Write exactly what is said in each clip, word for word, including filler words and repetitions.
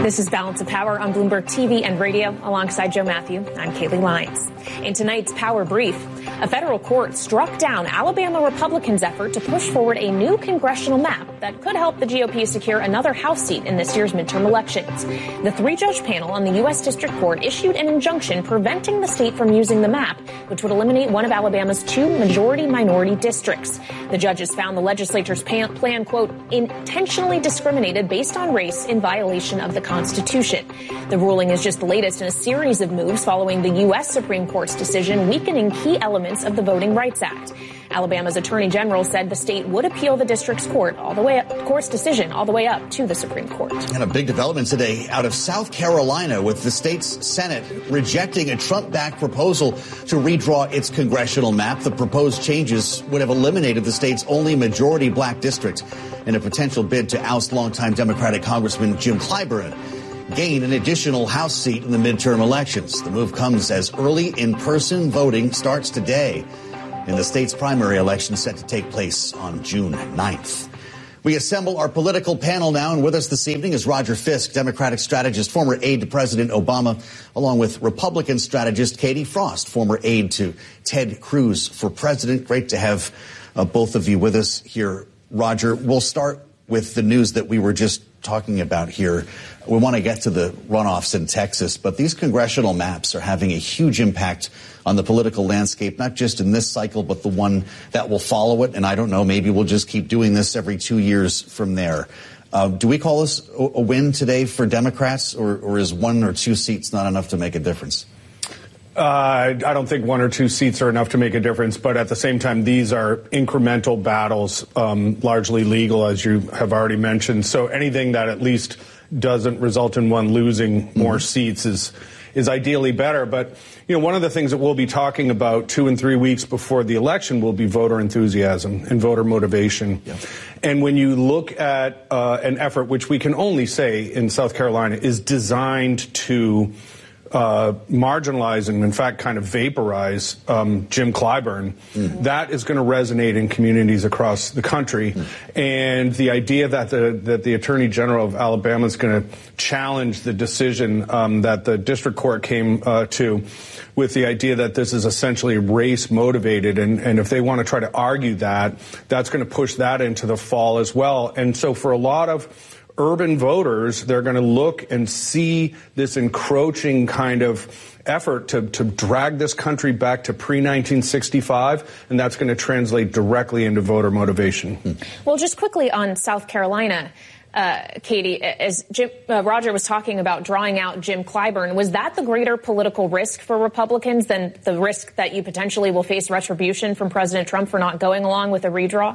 This is Balance of Power on Bloomberg T V and radio. Alongside Joe Matthew, I'm Kaylee Lyons. In tonight's Power Brief, a federal court struck down Alabama Republicans' effort to push forward a new congressional map that could help the G O P secure another House seat in this year's midterm elections. The three-judge panel on the U S District Court issued an injunction preventing the state from using the map, which would eliminate one of Alabama's two majority-minority districts. The judges found the legislature's plan, quote, intentionally discriminated based on race in violation of the Constitution. The ruling is just the latest in a series of moves following the U S Supreme Court's decision weakening key elements of the Voting Rights Act. Alabama's attorney general said the state would appeal the district's court all the way up, court's decision all the way up to the Supreme Court. And a big development today out of South Carolina with the state's Senate rejecting a Trump-backed proposal to redraw its congressional map. The proposed changes would have eliminated the state's only majority black district in a potential bid to oust longtime Democratic Congressman Jim Clyburn gain an additional House seat in the midterm elections. The move comes as early in-person voting starts today in the state's primary election set to take place on June ninth. We assemble our political panel now, and with us this evening is Roger Fisk, Democratic strategist, former aide to President Obama, along with Republican strategist Katie Frost, former aide to Ted Cruz for president. Great to have uh, both of you with us here. Roger, we'll start with the news that we were just talking about here. We want to get to the runoffs in Texas, but these congressional maps are having a huge impact on the political landscape, not just in this cycle, but the one that will follow it. And I don't know, maybe we'll just keep doing this every two years from there. Uh, do we call this a, a win today for Democrats, or, or is one or two seats not enough to make a difference? Uh, I don't think one or two seats are enough to make a difference, but at the same time, these are incremental battles, um, largely legal, as you have already mentioned. So anything that at least doesn't result in one losing more mm-hmm. seats is is ideally better. But, you know, one of the things that we'll be talking about two and three weeks before the election will be voter enthusiasm and voter motivation. Yeah. And when you look at uh, an effort, which we can only say in South Carolina is designed to Uh, marginalize and, in fact, kind of vaporize um, Jim Clyburn, mm-hmm. that is going to resonate in communities across the country. Mm-hmm. And the idea that the that the Attorney General of Alabama is going to challenge the decision um, that the district court came uh, to, with the idea that this is essentially race motivated, and, and if they want to try to argue that, that's going to push that into the fall as well. And so for a lot of urban voters, they're going to look and see this encroaching kind of effort to, to drag this country back to pre nineteen sixty-five, and that's going to translate directly into voter motivation. Well, just quickly on South Carolina, uh, Katie, as Jim, uh, Roger was talking about drawing out Jim Clyburn, was that the greater political risk for Republicans than the risk that you potentially will face retribution from President Trump for not going along with a redraw?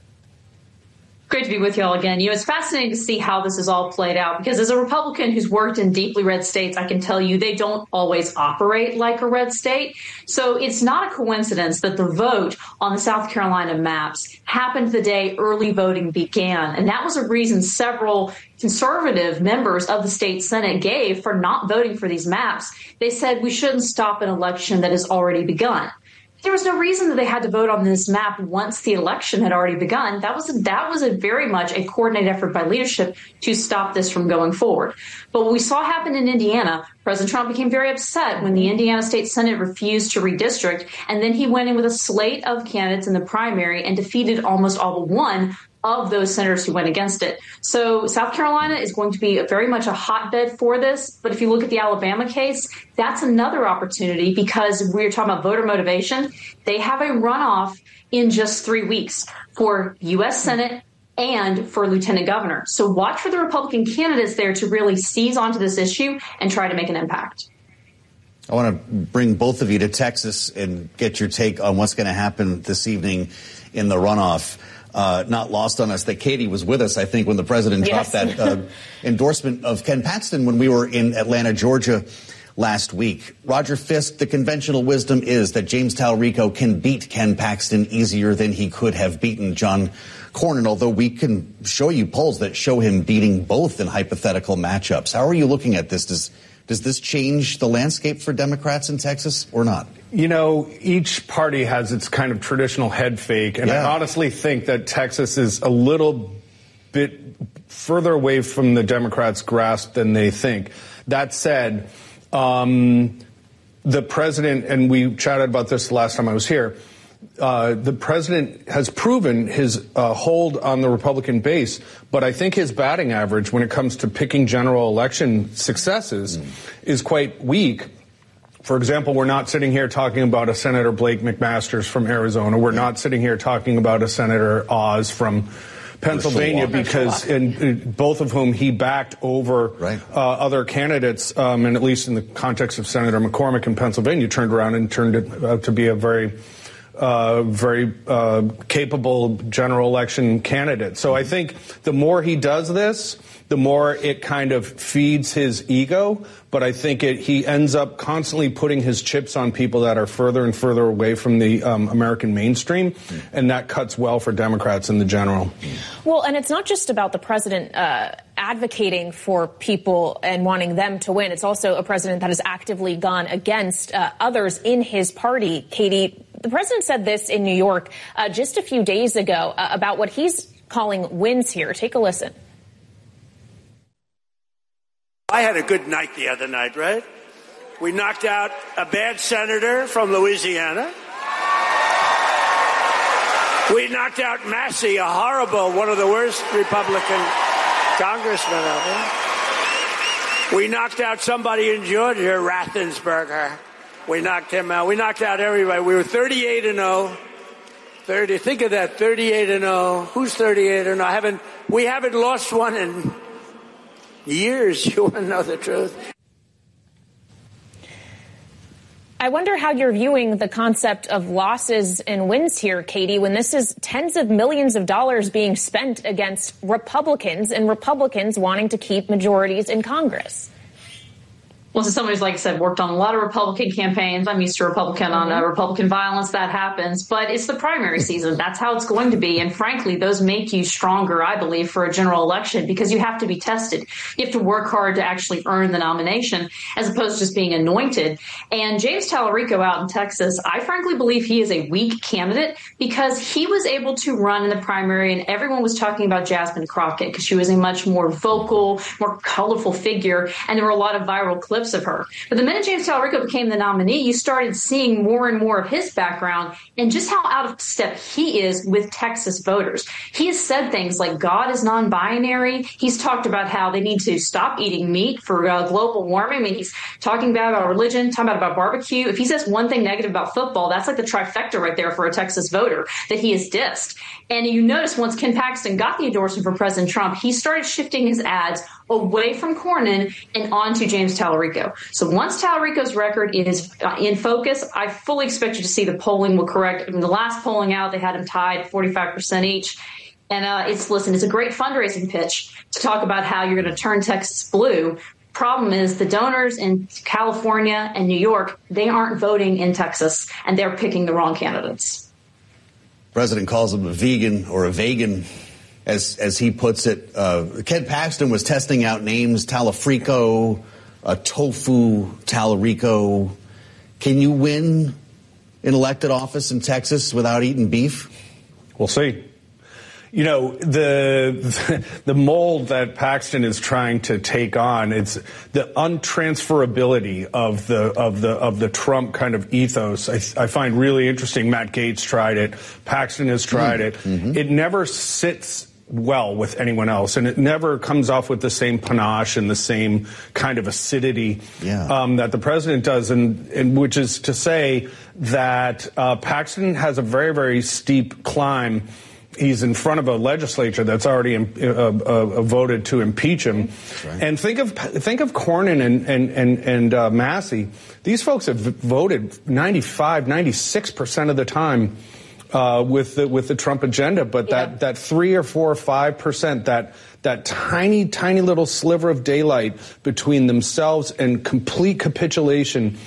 Great to be with you all again. You know, it's fascinating to see how this is all played out, because as a Republican who's worked in deeply red states, I can tell you they don't always operate like a red state. So it's not a coincidence that the vote on the South Carolina maps happened the day early voting began. And that was a reason several conservative members of the state Senate gave for not voting for these maps. They said we shouldn't stop an election that has already begun. There was no reason that they had to vote on this map once the election had already begun. That was a, that was a very much a coordinated effort by leadership to stop this from going forward. But what we saw happen in Indiana, President Trump became very upset when the Indiana State Senate refused to redistrict, and then he went in with a slate of candidates in the primary and defeated almost all but one of those senators who went against it. So South Carolina is going to be a very much a hotbed for this. But if you look at the Alabama case, that's another opportunity, because we're talking about voter motivation. They have a runoff in just three weeks for U S Senate and for lieutenant governor. So watch for the Republican candidates there to really seize onto this issue and try to make an impact. I want to bring both of you to Texas and get your take on what's going to happen this evening in the runoff. Uh, not lost on us that Katie was with us, I think, when the president yes. dropped that uh, endorsement of Ken Paxton when we were in Atlanta, Georgia last week. Roger Fisk, the conventional wisdom is that James Talrico can beat Ken Paxton easier than he could have beaten John Cornyn, although we can show you polls that show him beating both in hypothetical matchups. How are you looking at this? Does Does this change the landscape for Democrats in Texas or not? You know, each party has its kind of traditional head fake, and yeah. I honestly think that Texas is a little bit further away from the Democrats' grasp than they think. That said, um, the president, and we chatted about this the last time I was here, Uh, the president has proven his uh, hold on the Republican base, but I think his batting average when it comes to picking general election successes mm. is quite weak. For example, we're not sitting here talking about a Senator Blake McMasters from Arizona. We're yeah. not sitting here talking about a Senator Oz from Pennsylvania, because in, both of whom he backed over right. uh, other candidates, um, and at least in the context of Senator McCormick in Pennsylvania, turned around and turned it out to be a very Uh, very uh, capable general election candidate. So I think the more he does this, the more it kind of feeds his ego. But I think it, he ends up constantly putting his chips on people that are further and further away from the um, American mainstream. Mm. And that cuts well for Democrats in the general. Well, and it's not just about the president uh, advocating for people and wanting them to win. It's also a president that has actively gone against uh, others in his party. Katie, the president said this in New York uh, just a few days ago uh, about what he's calling wins here. Take a listen. I had a good night the other night, right? We knocked out a bad senator from Louisiana. We knocked out Massey, a horrible, one of the worst Republican congressmen ever. We knocked out somebody in Georgia, Raffensperger. We knocked him out. We knocked out everybody. We were thirty-eight and oh. thirty. Think of that, thirty-eight and oh. Who's thirty-eight and oh? I haven't. We haven't lost one in years. You want to know the truth? I wonder how you're viewing the concept of losses and wins here, Katie, when this is tens of millions of dollars being spent against Republicans and Republicans wanting to keep majorities in Congress. Well, as someone who's, like I said, worked on a lot of Republican campaigns, I'm used to Republican mm-hmm. on uh, Republican violence. That happens. But it's the primary season. That's how it's going to be. And frankly, those make you stronger, I believe, for a general election, because you have to be tested. You have to work hard to actually earn the nomination as opposed to just being anointed. And James Tallarico out in Texas, I frankly believe he is a weak candidate because he was able to run in the primary and everyone was talking about Jasmine Crockett because she was a much more vocal, more colorful figure. And there were a lot of viral clips of her. But the minute James Tallarico became the nominee, you started seeing more and more of his background and just how out of step he is with Texas voters. He has said things like God is non-binary. He's talked about how they need to stop eating meat for uh, global warming. I mean, he's talking about, about religion, talking about, about barbecue. If he says one thing negative about football, that's like the trifecta right there for a Texas voter that he has dissed. And you notice once Ken Paxton got the endorsement for President Trump, he started shifting his ads away from Cornyn and onto James Tallarico. So once Tallarico's record is in focus, I fully expect you to see the polling will correct. I mean, the last polling out, they had him tied forty-five percent each. And uh, it's, listen, it's a great fundraising pitch to talk about how you're going to turn Texas blue. Problem is the donors in California and New York, they aren't voting in Texas, and they're picking the wrong candidates. The president calls him a vegan or a vegan. As as he puts it, uh, Ken Paxton was testing out names, Talafrico, uh, Tofu, Tallarico. Can you win an elected office in Texas without eating beef? We'll see. You know, the the mold that Paxton is trying to take on, it's the untransferability of the of the of the Trump kind of ethos. I, I find really interesting. Matt Gaetz tried it. Paxton has tried mm-hmm. it. It never sits well with anyone else, and it never comes off with the same panache and the same kind of acidity yeah. um, that the president does, and, and which is to say that uh, Paxton has a very, very steep climb. He's in front of a legislature that's already uh, uh, voted to impeach him. Right. And think of think of Cornyn and and and, and uh, Massey. These folks have voted ninety-five, ninety-six percent of the time uh, with the with the Trump agenda, but yeah. that that three or four or five percent, that that tiny tiny little sliver of daylight between themselves and complete capitulation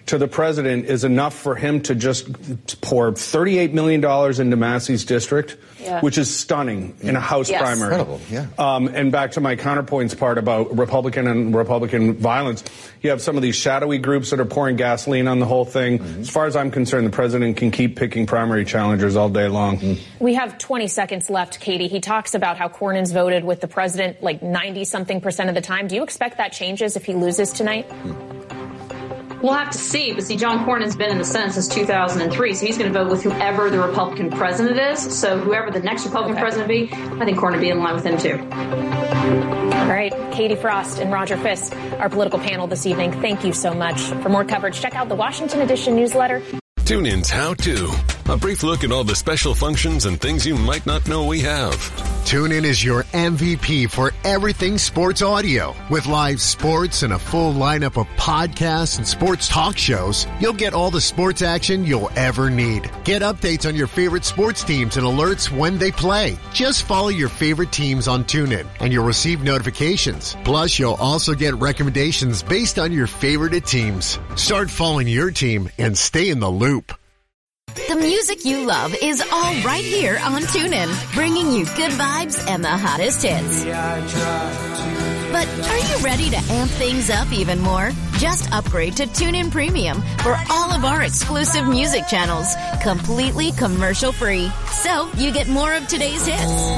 to the president is enough for him to just pour thirty-eight million dollars into Massey's district, yeah. which is stunning in a House yes. primary. Incredible, yeah. Um, and back to my counterpoints part about Republican and Republican violence, you have some of these shadowy groups that are pouring gasoline on the whole thing. Mm-hmm. As far as I'm concerned, the president can keep picking primary challengers all day long. Mm-hmm. We have twenty seconds left, Katie. He talks about how Cornyn's voted with the president like ninety-something percent of the time. Do you expect that changes if he loses tonight? Mm-hmm. We'll have to see. But see, John Cornyn's been in the Senate since two thousand three, so he's going to vote with whoever the Republican president is. So whoever the next Republican okay. president be, I think Cornyn will be in line with him, too. All right. Katie Frost and Roger Fisk, our political panel this evening, thank you so much. For more coverage, check out the Washington Edition newsletter. TuneIn's How To. A brief look at all the special functions and things you might not know we have. TuneIn is your M V P for everything sports audio. With live sports and a full lineup of podcasts and sports talk shows, you'll get all the sports action you'll ever need. Get updates on your favorite sports teams and alerts when they play. Just follow your favorite teams on TuneIn and you'll receive notifications. Plus, you'll also get recommendations based on your favorite teams. Start following your team and stay in the loop. The music you love is all right here on TuneIn, bringing you good vibes and the hottest hits. But are you ready to amp things up even more? Just upgrade to TuneIn Premium for all of our exclusive music channels, completely commercial-free. So you get more of today's hits.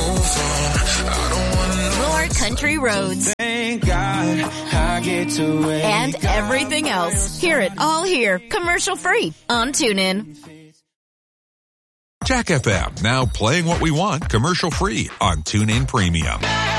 More country roads. And everything else. Hear it all here, commercial-free on TuneIn. Jack F M, now playing what we want, commercial-free on TuneIn Premium.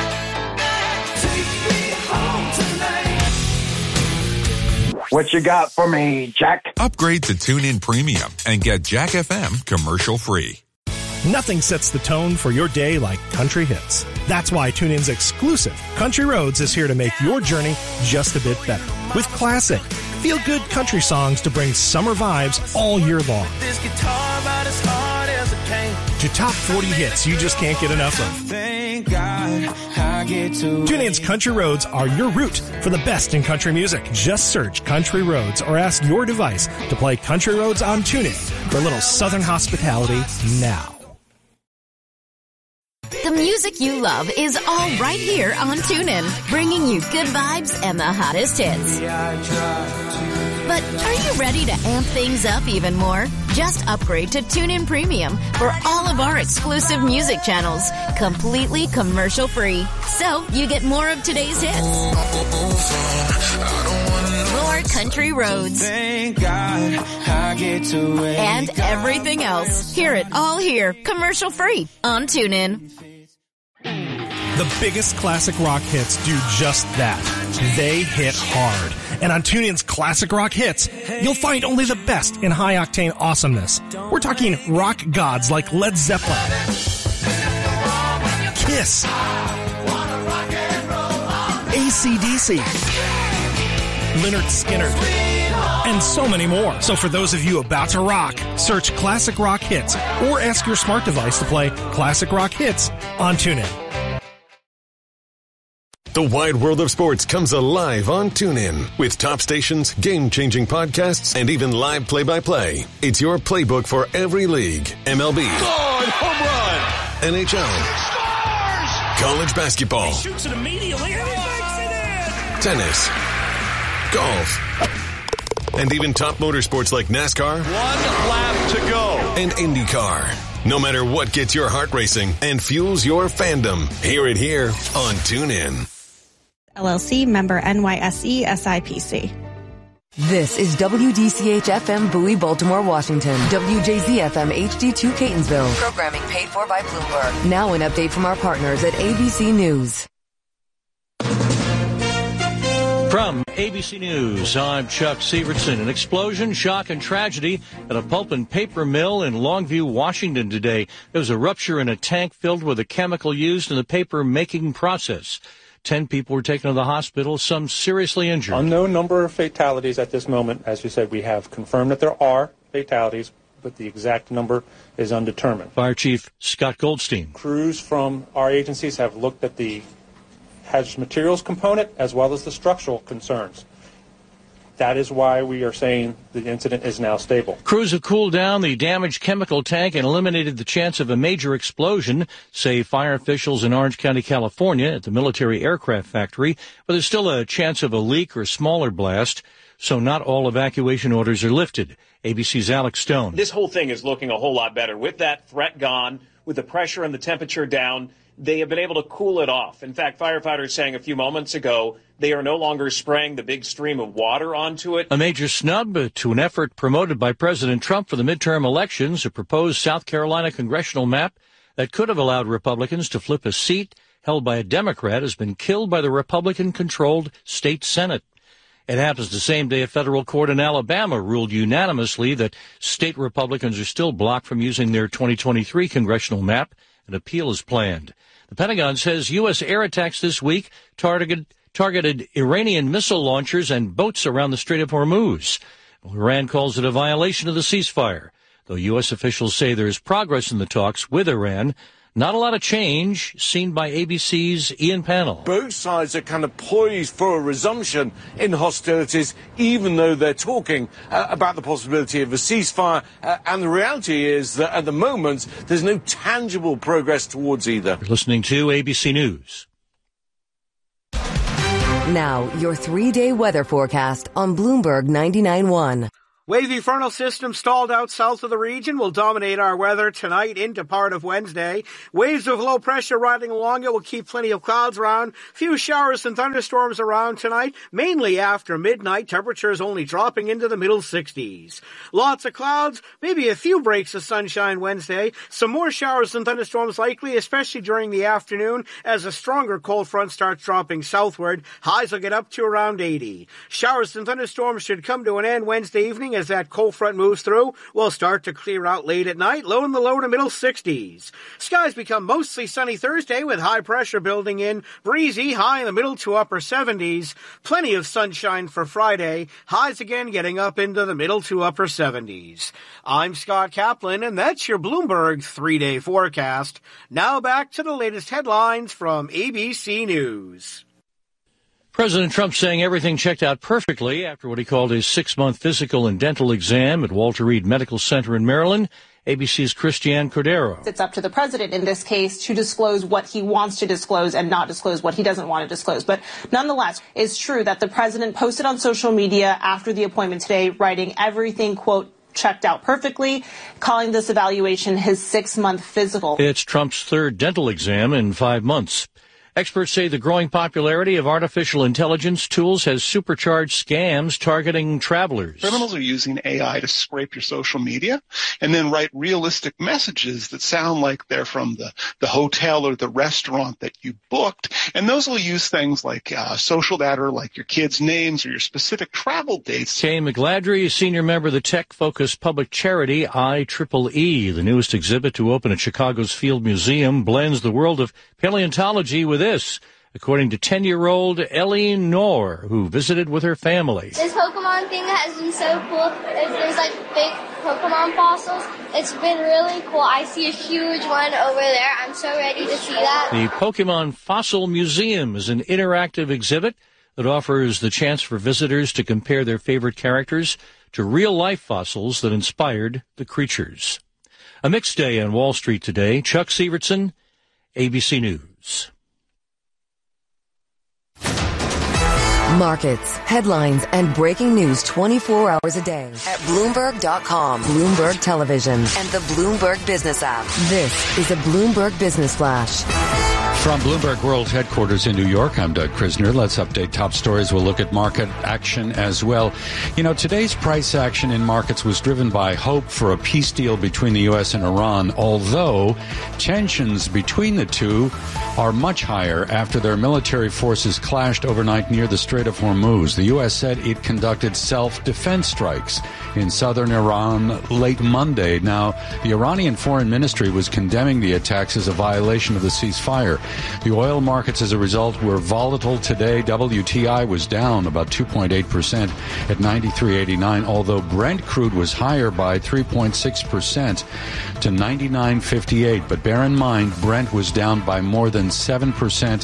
What you got for me, Jack? Upgrade to TuneIn Premium and get Jack F M commercial-free. Nothing sets the tone for your day like country hits. That's why TuneIn's exclusive Country Roads is here to make your journey just a bit better. With classic, feel-good country songs to bring summer vibes all year long. This guitar about as hard as it came. To top forty hits you just can't get enough of. Thank God I get to TuneIn's Country Roads are your route for the best in country music. Just search Country Roads or ask your device to play Country Roads on TuneIn for a little southern hospitality now. The music you love is all right here on TuneIn, bringing you good vibes and the hottest hits. But are you ready to amp things up even more? Just upgrade to TuneIn Premium for all of our exclusive music channels, completely commercial-free. So you get more of today's hits. More country roads. And everything else. Hear it all here, commercial-free on TuneIn. The biggest classic rock hits do just that. They hit hard. And on TuneIn's Classic Rock Hits, you'll find only the best in high-octane awesomeness. We're talking rock gods like Led Zeppelin, Kiss, A C D C, Lynyrd Skynyrd, and so many more. So for those of you about to rock, search Classic Rock Hits or ask your smart device to play Classic Rock Hits on TuneIn. The wide world of sports comes alive on TuneIn with top stations, game-changing podcasts, and even live play-by-play. It's your playbook for every league. M L B. God, home run. N H L. Scores! College basketball. He shoots it immediately and he makes it in! Tennis. Golf. And even top motorsports like NASCAR. One lap to go. And IndyCar. No matter what gets your heart racing and fuels your fandom, hear it here on TuneIn. L L C, member N Y S E, S I P C. This is W D C H F M Bowie, Baltimore, Washington. W J Z F M H D two, Catonsville. Programming paid for by Bloomberg. Now an update from our partners at A B C News. From A B C News, I'm Chuck Severson. An explosion, shock, and tragedy at a pulp and paper mill in Longview, Washington today. There was a rupture in a tank filled with a chemical used in the paper making process. Ten people were taken to the hospital, some seriously injured. Unknown number of fatalities at this moment. As you said, we have confirmed that there are fatalities, but the exact number is undetermined. Fire Chief Scott Goldstein. Crews from our agencies have looked at the hazardous materials component as well as the structural concerns. that is why we are saying the incident is now stable. Crews have cooled down the damaged chemical tank and eliminated the chance of a major explosion, say fire officials in Orange County, California, at the military aircraft factory. But there's still a chance of a leak or smaller blast, so not all evacuation orders are lifted. A B C's Alex Stone. This whole thing is looking a whole lot better. With that threat gone, with the pressure and the temperature down, they have been able to cool it off. In fact, firefighters saying a few moments ago they are no longer spraying the big stream of water onto it. A major snub to an effort promoted by President Trump for the midterm elections, a proposed South Carolina congressional map that could have allowed Republicans to flip a seat held by a Democrat has been killed by the Republican-controlled state Senate. It happens the same day a federal court in Alabama ruled unanimously that state Republicans are still blocked from using their twenty twenty-three congressional map. An appeal is planned. The Pentagon says U S air attacks this week targeted, targeted Iranian missile launchers and boats around the Strait of Hormuz. Iran calls it a violation of the ceasefire, though U S officials say there is progress in the talks with Iran. Not a lot of change seen by A B C's Ian Pannell. Both sides are kind of poised for a resumption in hostilities, even though they're talking uh, about the possibility of a ceasefire. Uh, and the reality is that at the moment, there's no tangible progress towards either. You're listening to A B C News. Now, your three-day weather forecast on Bloomberg ninety-nine point one. Wavy frontal system stalled out south of the region will dominate our weather tonight into part of Wednesday. Waves of low pressure riding along it will keep plenty of clouds around. Few showers and thunderstorms around tonight, mainly after midnight. Temperatures only dropping into the middle sixties. Lots of clouds, maybe a few breaks of sunshine Wednesday. Some more showers and thunderstorms likely, especially during the afternoon as a stronger cold front starts dropping southward. Highs will get up to around eighty. Showers and thunderstorms should come to an end Wednesday evening as that cold front moves through. Will start to clear out late at night, low in the low to middle sixties. Skies become mostly sunny Thursday with high pressure building in, breezy, high in the middle to upper seventies. Plenty of sunshine for Friday, highs again getting up into the middle to upper seventies. I'm Scott Kaplan, and that's your Bloomberg three-day forecast. Now back to the latest headlines from A B C News. President Trump saying everything checked out perfectly after what he called his six-month physical and dental exam at Walter Reed Medical Center in Maryland. A B C's Christiane Cordero. It's up to the president in this case to disclose what he wants to disclose and not disclose what he doesn't want to disclose. But nonetheless, it's true that the president posted on social media after the appointment today, writing everything, quote, checked out perfectly, calling this evaluation his six-month physical. It's Trump's third dental exam in five months. Experts say the growing popularity of artificial intelligence tools has supercharged scams targeting travelers. Criminals are using A I to scrape your social media and then write realistic messages that sound like they're from the, the hotel or the restaurant that you booked. And those will use things like uh, social data, like your kids' names or your specific travel dates. Kay McGladrey, a senior member of the tech-focused public charity I triple E. The newest exhibit to open at Chicago's Field Museum blends the world of paleontology with this, according to ten-year-old Ellie Knorr, who visited with her family. This Pokemon thing has been so cool. There's like big Pokemon fossils. It's been really cool. I see a huge one over there. I'm so ready to see that. The Pokemon Fossil Museum is an interactive exhibit that offers the chance for visitors to compare their favorite characters to real-life fossils that inspired the creatures. A mixed day on Wall Street today. Chuck Sievertson, A B C News. Markets, headlines, and breaking news twenty-four hours a day at Bloomberg dot com, Bloomberg Television, and the Bloomberg Business app. This is a Bloomberg Business Flash. From Bloomberg World Headquarters in New York, I'm Doug Krisner. Let's update top stories. We'll look at market action as well. You know, today's price action in markets was driven by hope for a peace deal between the U S and Iran, although tensions between the two are much higher after their military forces clashed overnight near the Strait of Hormuz. The U S said it conducted self-defense strikes in southern Iran late Monday. Now, the Iranian Foreign Ministry was condemning the attacks as a violation of the ceasefire. The oil markets, as a result, were volatile today. W T I was down about two point eight percent at ninety-three eighty-nine, although Brent crude was higher by three point six percent to ninety-nine fifty-eight. But bear in mind, Brent was down by more than seven percent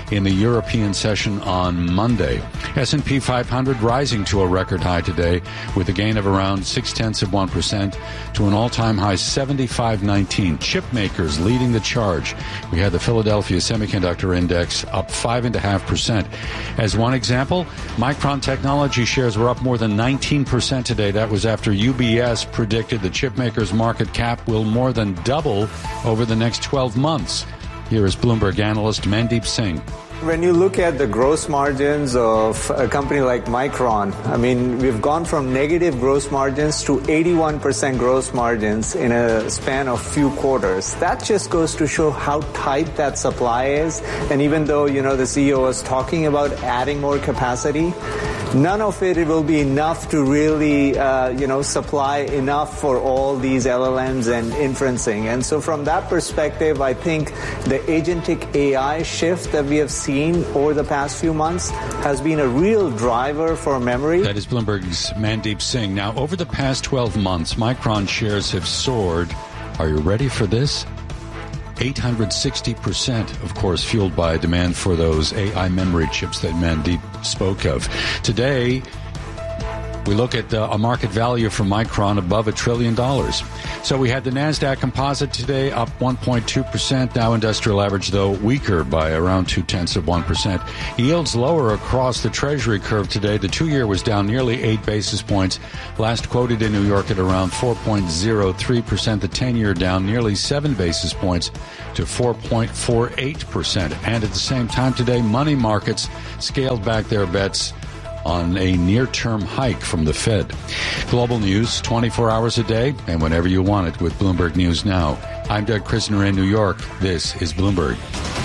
in the European session on Monday. S and P five hundred rising to a record high today with a gain of around six-tenths of one percent to an all-time high seventy-five nineteen. Chip makers leading the charge. We had the Philadelphia Semiconductor Index up five point five percent. As one example, Micron Technology shares were up more than nineteen percent today. That was after U B S predicted the chip makers' market cap will more than double over the next twelve months. Here is Bloomberg analyst Mandeep Singh. When you look at the gross margins of a company like Micron, I mean, we've gone from negative gross margins to eighty-one percent gross margins in a span of few quarters. That just goes to show how tight that supply is. And even though, you know, the C E O was talking about adding more capacity, none of it will be enough to really, uh, you know, supply enough for all these L L Ms and inferencing. And so from that perspective, I think the agentic A I shift that we have seen over the past few months has been a real driver for memory. That is Bloomberg's Mandeep Singh. Now, over the past twelve months, Micron shares have soared. Are you ready for this? eight hundred sixty percent, of course, fueled by demand for those A I memory chips that Mandeep spoke of. Today, we look at uh, a market value for Micron above a trillion dollars. So we had the NASDAQ composite today up one point two percent. Dow Industrial Average, though, weaker by around two-tenths of one percent. Yields lower across the Treasury curve today. The two-year was down nearly eight basis points. Last quoted in New York at around four point zero three percent. The ten-year down nearly seven basis points to four point four eight percent. And at the same time today, money markets scaled back their bets on a near-term hike from the Fed. Global news, twenty-four hours a day, and whenever you want it with Bloomberg News Now. I'm Doug Krisner in New York. This is Bloomberg.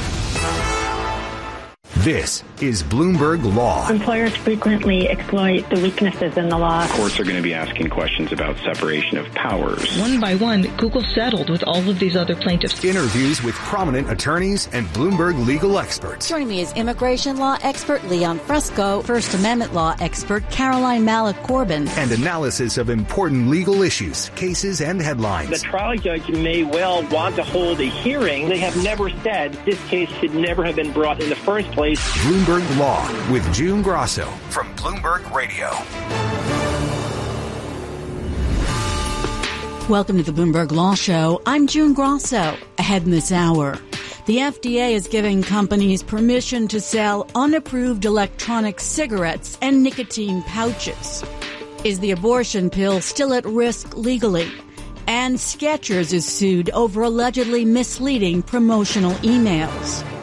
This is Bloomberg Law. Employers frequently exploit the weaknesses in the law. Courts are going to be asking questions about separation of powers. One by one, Google settled with all of these other plaintiffs. Interviews with prominent attorneys and Bloomberg legal experts. Joining me is immigration law expert Leon Fresco, First Amendment law expert Caroline Malik-Corbin, and analysis of important legal issues, cases, and headlines. The trial judge may well want to hold a hearing. They have never said this case should never have been brought in the first place. Bloomberg Law with June Grosso from Bloomberg Radio. Welcome to the Bloomberg Law Show. I'm June Grosso. Ahead in this hour, the F D A is giving companies permission to sell unapproved electronic cigarettes and nicotine pouches. Is the abortion pill still at risk legally? And Skechers is sued over allegedly misleading promotional emails.